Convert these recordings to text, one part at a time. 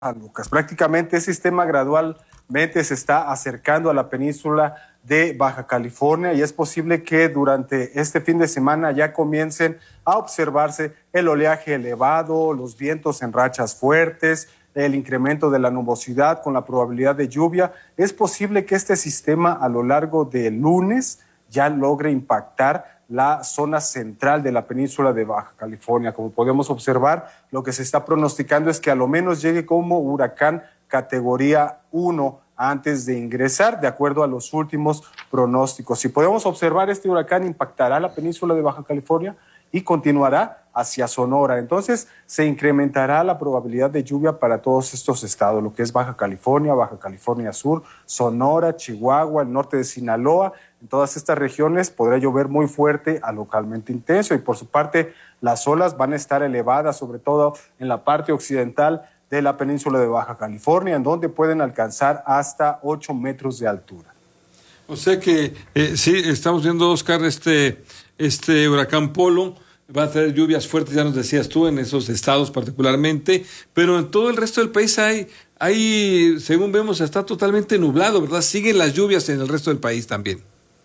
Lucas. Prácticamente el sistema gradualmente se está acercando a la península de Baja California y es posible que durante este fin de semana ya comiencen a observarse el oleaje elevado, los vientos en rachas fuertes, el incremento de la nubosidad con la probabilidad de lluvia. Es posible que este sistema a lo largo del lunes ya logre impactar la zona central de la península de Baja California. Como podemos observar, lo que se está pronosticando es que a lo menos llegue como huracán categoría 1 antes de ingresar, de acuerdo a los últimos pronósticos. Si podemos observar, este huracán impactará la península de Baja California y continuará hacia Sonora. Entonces, se incrementará la probabilidad de lluvia para todos estos estados, lo que es Baja California Sur, Sonora, Chihuahua, el norte de Sinaloa. En todas estas regiones podrá llover muy fuerte a localmente intenso y por su parte las olas van a estar elevadas, sobre todo en la parte occidental de la península de Baja California, en donde pueden alcanzar hasta 8 metros de altura. O sea que sí, estamos viendo, Oscar, este huracán Polo va a traer lluvias fuertes, ya nos decías tú, en esos estados particularmente, pero en todo el resto del país hay, según vemos, está totalmente nublado, ¿verdad? Siguen las lluvias en el resto del país también.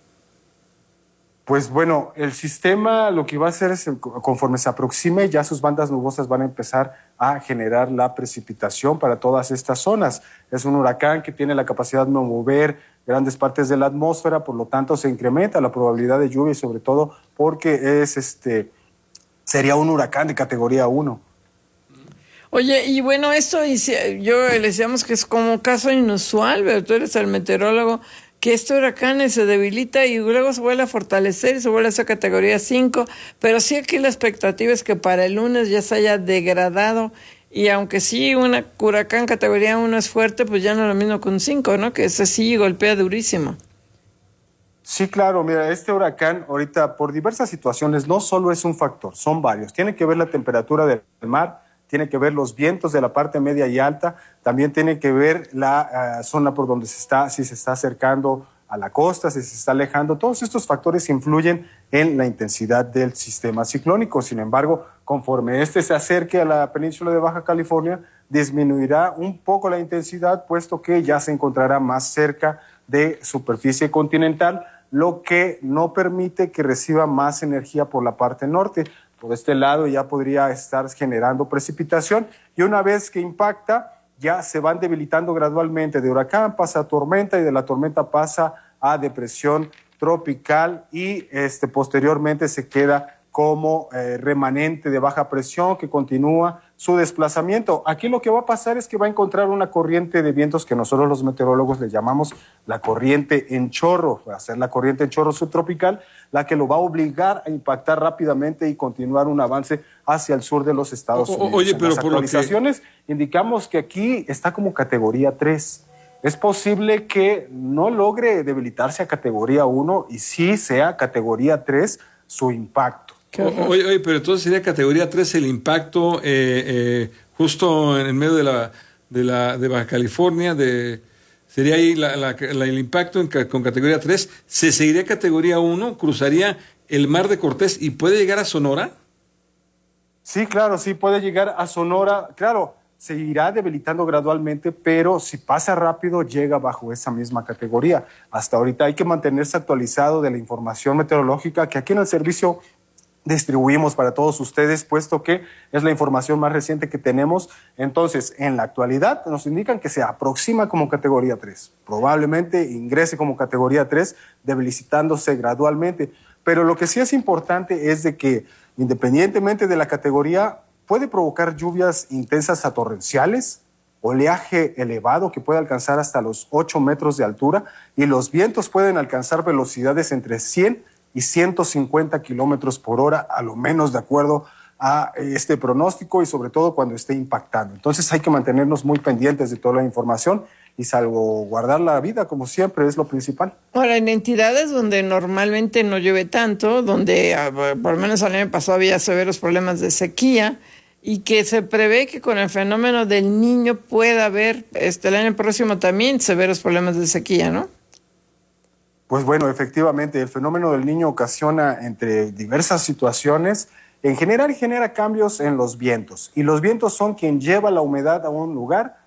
Pues bueno, el sistema lo que va a hacer es, conforme se aproxime, ya sus bandas nubosas van a empezar a generar la precipitación para todas estas zonas. Es un huracán que tiene la capacidad de mover grandes partes de la atmósfera, por lo tanto se incrementa la probabilidad de lluvia y sobre todo porque sería un huracán de categoría 1. Oye, y bueno, esto yo le decíamos que es como caso inusual, pero tú eres el meteorólogo, que este huracán se debilita y luego se vuelve a fortalecer y se vuelve a esa categoría 5, pero sí aquí la expectativa es que para el lunes ya se haya degradado y aunque sí un huracán categoría 1 es fuerte, pues ya no es lo mismo que un 5, ¿no? Que ese sí golpea durísimo. Sí, claro, mira, este huracán ahorita por diversas situaciones no solo es un factor, son varios. Tiene que ver la temperatura del mar, tiene que ver los vientos de la parte media y alta, también tiene que ver la zona por donde si se está acercando a la costa, si se está alejando. Todos estos factores influyen en la intensidad del sistema ciclónico. Sin embargo, conforme se acerque a la península de Baja California, disminuirá un poco la intensidad, puesto que ya se encontrará más cerca de superficie continental, lo que no permite que reciba más energía por la parte norte. Por este lado ya podría estar generando precipitación y una vez que impacta ya se van debilitando gradualmente. De huracán pasa a tormenta y de la tormenta pasa a depresión tropical y posteriormente se queda como remanente de baja presión que continúa su desplazamiento. Aquí lo que va a pasar es que va a encontrar una corriente de vientos que nosotros los meteorólogos le llamamos la corriente en chorro, va a ser la corriente en chorro subtropical, la que lo va a obligar a impactar rápidamente y continuar un avance hacia el sur de los Estados Unidos. Oye, pero en las actualizaciones indicamos que aquí está como categoría 3. Es posible que no logre debilitarse a categoría 1 y sí sea categoría 3 su impacto. Oye, pero entonces sería categoría 3 el impacto justo en medio de Baja California, sería ahí el impacto con categoría 3, se seguiría categoría 1, cruzaría el Mar de Cortés y puede llegar a Sonora. Sí, claro, sí puede llegar a Sonora, claro, se irá debilitando gradualmente, pero si pasa rápido llega bajo esa misma categoría. Hasta ahorita hay que mantenerse actualizado de la información meteorológica que aquí en el servicio distribuimos para todos ustedes, puesto que es la información más reciente que tenemos. Entonces, en la actualidad nos indican que se aproxima como categoría 3. Probablemente ingrese como categoría 3, debilitándose gradualmente. Pero lo que sí es importante es de que, independientemente de la categoría, puede provocar lluvias intensas a torrenciales, oleaje elevado que puede alcanzar hasta los 8 metros de altura y los vientos pueden alcanzar velocidades entre 100 y 150 kilómetros por hora, a lo menos de acuerdo a este pronóstico y sobre todo cuando esté impactando. Entonces hay que mantenernos muy pendientes de toda la información y salvaguardar la vida, como siempre, es lo principal. Ahora, en entidades donde normalmente no llueve tanto, donde por lo menos el año pasado había severos problemas de sequía y que se prevé que con el fenómeno del Niño pueda haber el año próximo también severos problemas de sequía, ¿no? Pues bueno, efectivamente, el fenómeno del Niño ocasiona entre diversas situaciones, en general genera cambios en los vientos, y los vientos son quien lleva la humedad a un lugar